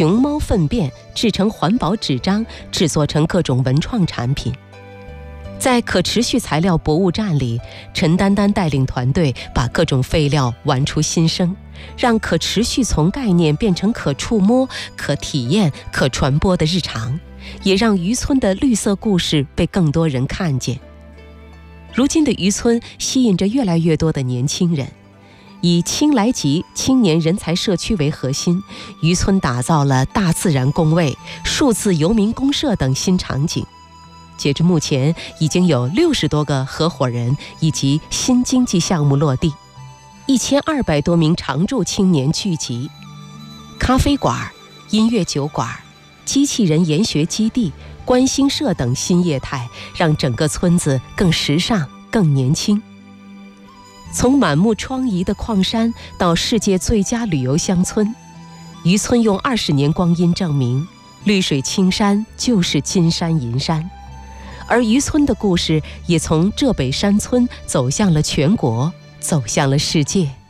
熊猫粪便制成环保纸张，制作成各种文创产品。在可持续材料博物站里，陈丹丹带领团队把各种废料玩出新生，让可持续从概念变成可触摸、可体验、可传播的日常，也让渔村的绿色故事被更多人看见。如今的渔村吸引着越来越多的年轻人，以青来集青年人才社区为核心，渔村打造了大自然工位、数字游民公社等新场景。截至目前，已经有60多个合伙人以及新经济项目落地，1200多名常住青年聚集。咖啡馆、音乐酒馆、机器人研学基地、观星社等新业态，让整个村子更时尚、更年轻。从满目疮痍的矿山到世界最佳旅游乡村，渔村用20年光阴证明，绿水青山就是金山银山。而渔村的故事也从浙北山村走向了全国，走向了世界。